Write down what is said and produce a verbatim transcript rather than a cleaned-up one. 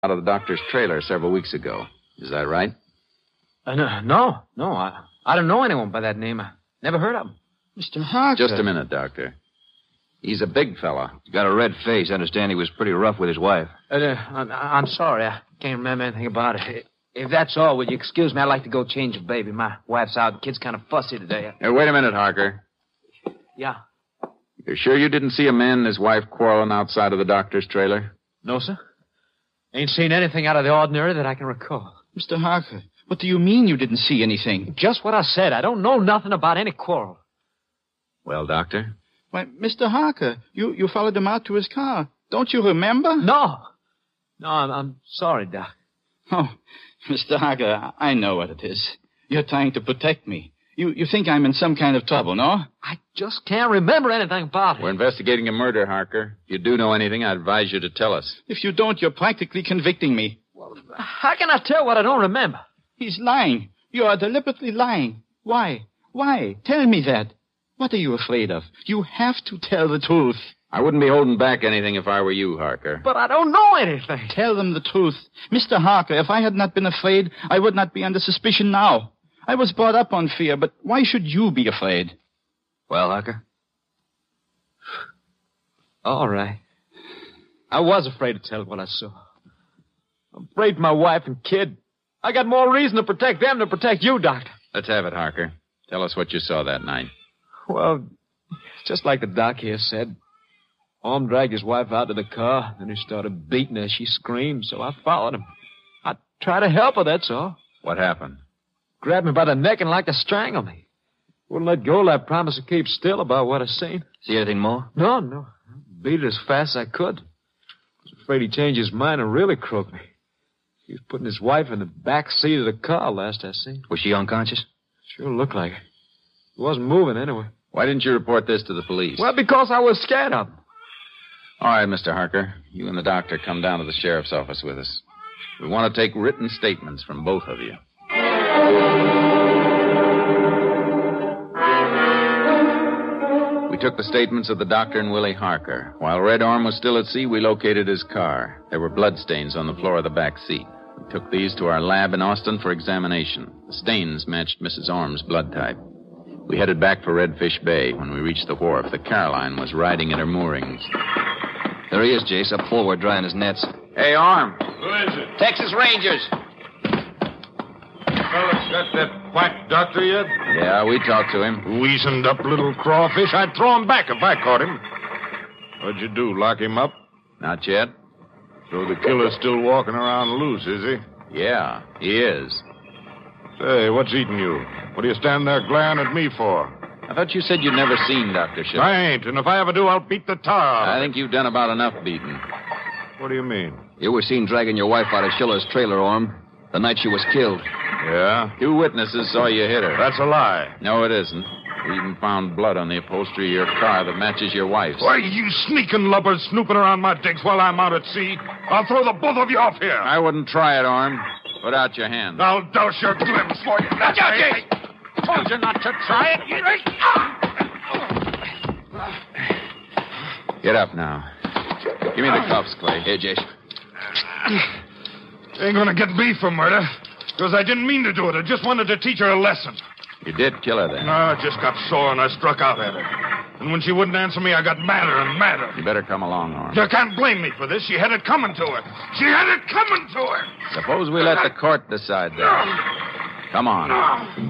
out of the doctor's trailer several weeks ago. Is that right? Uh, no, no, no. I, I don't know anyone by that name. I never heard of him. Mister Harker. Just a minute, Doctor. He's a big fella. He's got a red face. I understand he was pretty rough with his wife. Uh, uh, I'm, I'm sorry. I can't remember anything about it. If that's all, would you excuse me? I'd like to go change the baby. My wife's out. The kid's kind of fussy today. Hey, wait a minute, Harker. Yeah. You're sure you didn't see a man and his wife quarreling outside of the doctor's trailer? No, sir. Ain't seen anything out of the ordinary that I can recall. Mister Harker, what do you mean you didn't see anything? Just what I said. I don't know nothing about any quarrel. Well, Doctor? Why, Mister Harker, you, you followed him out to his car. Don't you remember? No. No, I'm, I'm sorry, Doc. Oh, Mister Harker, I know what it is. You're trying to protect me. You, you think I'm in some kind of trouble, no? I just can't remember anything about it. We're investigating a murder, Harker. If you do know anything, I advise you to tell us. If you don't, you're practically convicting me. Well, how can I tell what I don't remember? He's lying. You are deliberately lying. Why? Why? Tell me that. What are you afraid of? You have to tell the truth. I wouldn't be holding back anything if I were you, Harker. But I don't know anything. Tell them the truth. Mister Harker, if I had not been afraid, I would not be under suspicion now. I was brought up on fear, but why should you be afraid? Well, Harker? All right. I was afraid to tell what I saw. I'm afraid for my wife and kid. I got more reason to protect them than to protect you, Doctor. Let's have it, Harker. Tell us what you saw that night. Well, just like the doc here said. Orm dragged his wife out to the car, then he started beating her. She screamed, so I followed him. I tried to help her, that's all. What happened? Grabbed me by the neck and like to strangle me. Wouldn't let go, I promised to keep still about what I seen. See anything more? No, no. Beat it as fast as I could. I was afraid he'd change his mind and really croak me. He was putting his wife in the back seat of the car last I seen. Was she unconscious? Sure looked like it. He wasn't moving anyway. Why didn't you report this to the police? Well, because I was scared of him. All right, Mister Harker. You and the doctor come down to the sheriff's office with us. We want to take written statements from both of you. We took the statements of the doctor and Willie Harker. While Red Orm was still at sea, we located his car. There were bloodstains on the floor of the back seat. We took these to our lab in Austin for examination. The stains matched Missus Orm's blood type. We headed back for Redfish Bay. When we reached the wharf, the Caroline was riding at her moorings. There he is, Jace, up forward, drying his nets. Hey, Orm. Who is it? Texas Rangers. Fella's got that quack doctor yet? Yeah, we talked to him. Weazened up little crawfish. I'd throw him back if I caught him. What'd you do, lock him up? Not yet. So the killer's still walking around loose, is he? Yeah, he is. Say, what's eating you? What are you standing there glaring at me for? I thought you said you'd never seen Doctor Schiller. I ain't, and if I ever do, I'll beat the tar out of I think you've done about enough beating. it. What do you mean? You were seen dragging your wife out of Schiller's trailer, Orm, the night she was killed. Yeah? Two witnesses saw you hit her. That's a lie. No, it isn't. We even found blood on the upholstery of your car that matches your wife's. Why, you sneaking lubbers snooping around my digs while I'm out at sea. I'll throw the both of you off here. I wouldn't try it, Orm. Put out your hand. I'll douse your glimpse for you. That's it. Told you not to try it. Get up now. Give me the cuffs, Clay. Here, Jace. Ain't gonna get me for murder. Because I didn't mean to do it. I just wanted to teach her a lesson. You did kill her then. No, I just got sore and I struck out at her. And when she wouldn't answer me, I got madder and madder. You better come along, Orm. You can't blame me for this. She had it coming to her. She had it coming to her. Suppose we let the court decide that. Come on.